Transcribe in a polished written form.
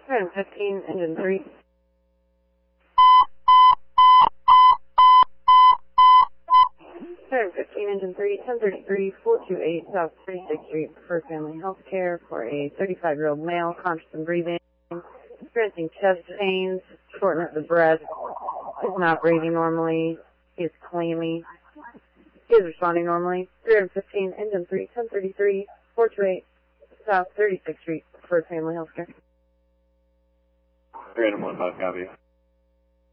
315, engine 3. Engine 3, 1033, 428 South 36th Street, Preferred Family Healthcare for a 35-year-old male, conscious and breathing, experiencing chest pains, shortness of breath, is not breathing normally, is clammy, is responding normally. 315, engine 3, 1033, 428 South 36th Street, Preferred Family Healthcare. 315, copy.